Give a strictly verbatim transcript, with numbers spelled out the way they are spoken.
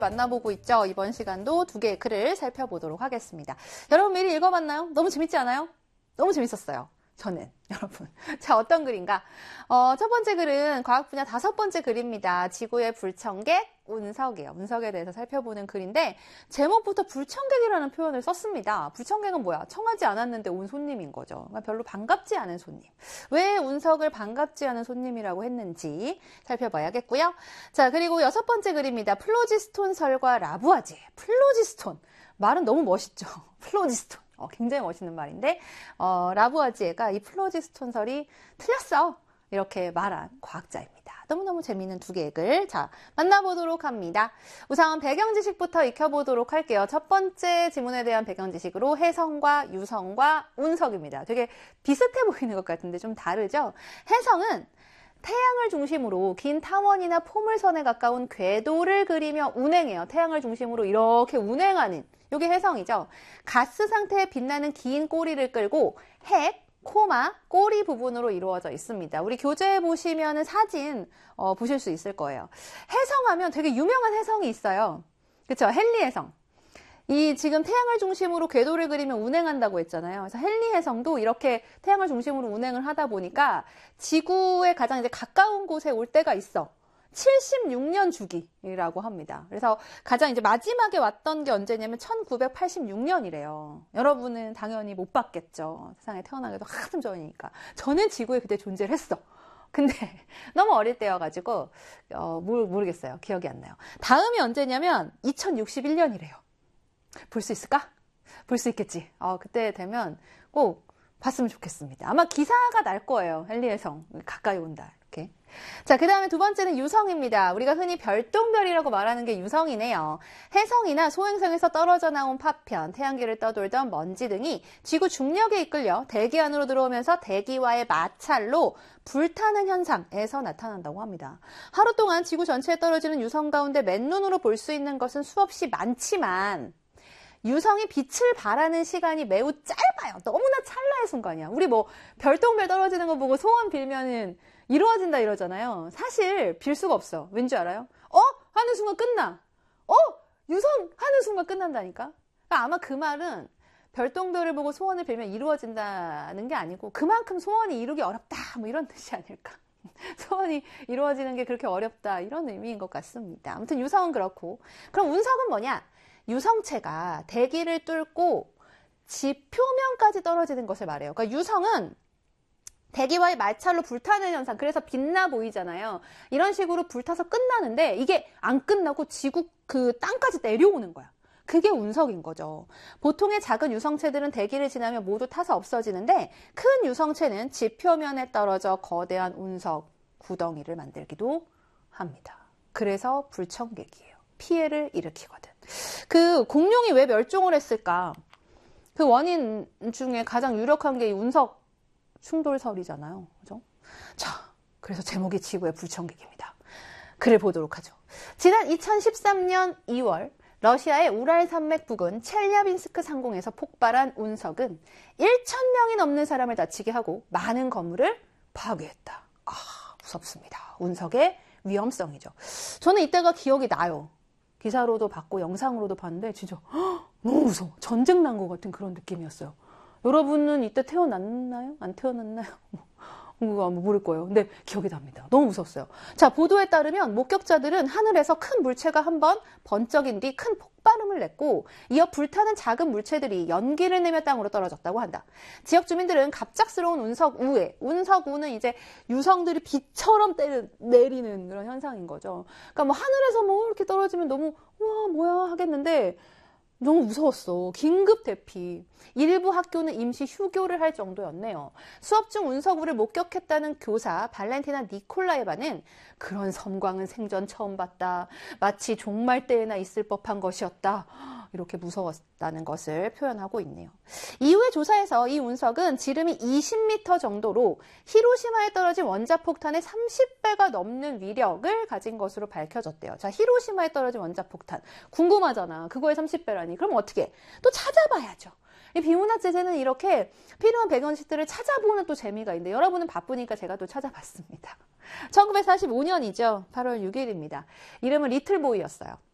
만나보고 있죠. 이번 시간도 두 개의 글을 살펴보도록 하겠습니다. 여러분 미리 읽어봤나요? 너무 재밌지 않아요? 너무 재밌었어요. 저는 여러분. 자, 어떤 글인가? 어, 첫 번째 글은 과학 분야 다섯 번째 글입니다. 지구의 불청객 운석이에요. 운석에 대해서 살펴보는 글인데 제목부터 불청객이라는 표현을 썼습니다. 불청객은 뭐야? 청하지 않았는데 온 손님인 거죠. 그러니까 별로 반갑지 않은 손님. 왜 운석을 반갑지 않은 손님이라고 했는지 살펴봐야겠고요. 자, 그리고 여섯 번째 글입니다. 플로지스톤 설과 라부아지에. 플로지스톤. 말은 너무 멋있죠. 플로지스톤. 어, 굉장히 멋있는 말인데 어, 라부아지에가 이 플로지스톤설이 틀렸어 이렇게 말한 과학자입니다. 너무너무 재미있는 두 개의 글 자 만나보도록 합니다. 우선 배경 지식부터 익혀보도록 할게요. 첫 번째 지문에 대한 배경 지식으로 혜성과 유성과 운석입니다. 되게 비슷해 보이는 것 같은데 좀 다르죠? 혜성은 태양을 중심으로 긴 타원이나 포물선에 가까운 궤도를 그리며 운행해요. 태양을 중심으로 이렇게 운행하는 이게 혜성이죠. 가스 상태에 빛나는 긴 꼬리를 끌고 핵, 코마, 꼬리 부분으로 이루어져 있습니다. 우리 교재에 보시면 사진 어, 보실 수 있을 거예요. 혜성하면 되게 유명한 혜성이 있어요. 그렇죠? 헨리 혜성. 이 지금 태양을 중심으로 궤도를 그리면 운행한다고 했잖아요. 그래서 헨리 혜성도 이렇게 태양을 중심으로 운행을 하다 보니까 지구에 가장 이제 가까운 곳에 올 때가 있어. 칠십육 년 주기라고 합니다. 그래서 가장 이제 마지막에 왔던 게 언제냐면 천구백팔십육 년이래요. 여러분은 당연히 못 봤겠죠. 세상에 태어나기도 한참 전이니까. 저는 지구에 그때 존재를 했어. 근데 너무 어릴 때여가지고 어, 모르겠어요. 기억이 안 나요. 다음이 언제냐면 이천육십일 년이래요. 볼 수 있을까? 볼 수 있겠지. 어, 그때 되면 꼭 봤으면 좋겠습니다. 아마 기사가 날 거예요. 헨리 혜성 가까이 온다. 이렇게. 자, 그 다음에 두 번째는 유성입니다. 우리가 흔히 별똥별이라고 말하는 게 유성이네요. 혜성이나 소행성에서 떨어져 나온 파편, 태양계를 떠돌던 먼지 등이 지구 중력에 이끌려 대기 안으로 들어오면서 대기와의 마찰로 불타는 현상에서 나타난다고 합니다. 하루 동안 지구 전체에 떨어지는 유성 가운데 맨눈으로 볼 수 있는 것은 수없이 많지만 유성이 빛을 발하는 시간이 매우 짧아요. 너무나 찰나의 순간이야. 우리 뭐 별똥별 떨어지는 거 보고 소원 빌면은 이루어진다 이러잖아요. 사실 빌 수가 없어. 왠지 알아요? 어? 하는 순간 끝나. 어? 유성 하는 순간 끝난다니까. 그러니까 아마 그 말은 별똥별을 보고 소원을 빌면 이루어진다는 게 아니고 그만큼 소원이 이루기 어렵다 뭐 이런 뜻이 아닐까. 소원이 이루어지는 게 그렇게 어렵다 이런 의미인 것 같습니다. 아무튼 유성은 그렇고 그럼 운석은 뭐냐? 유성체가 대기를 뚫고 지표면까지 떨어지는 것을 말해요. 그러니까 유성은 대기와의 마찰로 불타는 현상, 그래서 빛나 보이잖아요. 이런 식으로 불타서 끝나는데 이게 안 끝나고 지구 그 땅까지 내려오는 거야. 그게 운석인 거죠. 보통의 작은 유성체들은 대기를 지나면 모두 타서 없어지는데 큰 유성체는 지표면에 떨어져 거대한 운석 구덩이를 만들기도 합니다. 그래서 불청객이에요. 피해를 일으키거든. 그 공룡이 왜 멸종을 했을까? 그 원인 중에 가장 유력한 게 운석 충돌설이잖아요. 그죠? 자, 그래서 제목이 지구의 불청객입니다. 글을 보도록 하죠. 지난 이천십삼 년 이월 러시아의 우랄 산맥 부근 첼야빈스크 상공에서 폭발한 운석은 천 명이 넘는 사람을 다치게 하고 많은 건물을 파괴했다. 아, 무섭습니다. 운석의 위험성이죠. 저는 이때가 기억이 나요. 기사로도 봤고 영상으로도 봤는데 진짜 허, 너무 무서워. 전쟁 난 것 같은 그런 느낌이었어요. 여러분은 이때 태어났나요? 안 태어났나요? 뭐 모를 거예요. 근데 기억이 납니다. 너무 무서웠어요. 자, 보도에 따르면 목격자들은 하늘에서 큰 물체가 한번 번쩍인 뒤 큰 폭발음을 냈고 이어 불타는 작은 물체들이 연기를 내며 땅으로 떨어졌다고 한다. 지역 주민들은 갑작스러운 운석 우에, 운석 우는 이제 유성들이 비처럼 때리, 내리는 그런 현상인 거죠. 그러니까 뭐 하늘에서 뭐 이렇게 떨어지면 너무 와 뭐야 하겠는데 너무 무서웠어. 긴급 대피. 일부 학교는 임시 휴교를 할 정도였네요. 수업 중 운석우를 목격했다는 교사 발렌티나 니콜라예바는 그런 섬광은 생전 처음 봤다. 마치 종말 때에나 있을 법한 것이었다. 이렇게 무서웠다는 것을 표현하고 있네요. 이후의 조사에서 이 운석은 지름이 이십 미터 정도로 히로시마에 떨어진 원자폭탄의 삼십 배가 넘는 위력을 가진 것으로 밝혀졌대요. 자, 히로시마에 떨어진 원자폭탄. 궁금하잖아. 그거의 삼십 배라니. 그럼 어떻게 해? 또 찾아봐야죠. 이 비문학 제재는 이렇게 필요한 배경식들을 찾아보는 또 재미가 있는데 여러분은 바쁘니까 제가 또 찾아봤습니다. 천구백사십오 년이죠. 팔월 육일입니다. 이름은 리틀보이였어요.